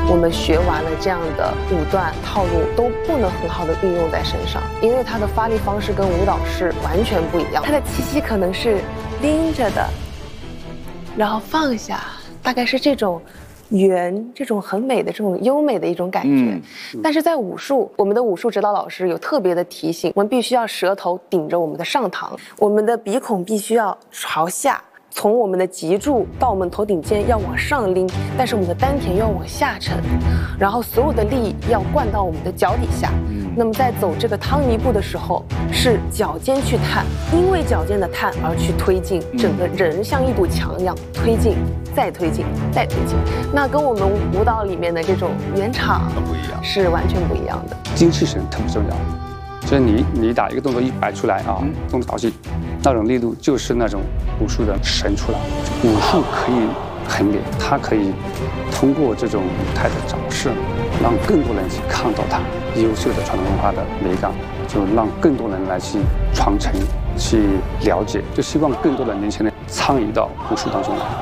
我们学完了这样的舞段套路都不能很好的运用在身上，因为它的发力方式跟舞蹈是完全不一样。它的气息可能是拎着的，然后放下，大概是这种圆，这种很美的这种优美的一种感觉。但是在武术，我们的武术指导老师有特别的提醒，我们必须要舌头顶着我们的上膛，我们的鼻孔必须要朝下。从我们的脊柱到我们头顶尖要往上拎，但是我们的丹田要往下沉，然后所有的力要灌到我们的脚底下。那么在走这个汤尼步的时候，是脚尖去探，因为脚尖的探而去推进，整个人像一堵墙一样推进，再推进，再推进。那跟我们舞蹈里面的这种圆场不一样， 是完全不一样的。 精气神特别重要。就是你打一个动作一摆出来啊，动作导戏，那种力度就是那种武术的神出来。武术可以衡量，它可以通过这种舞台的展示，让更多人去看到它优秀的传统文化的美感，就让更多人来去传承、去了解，就希望更多的年轻人参与到武术当中来。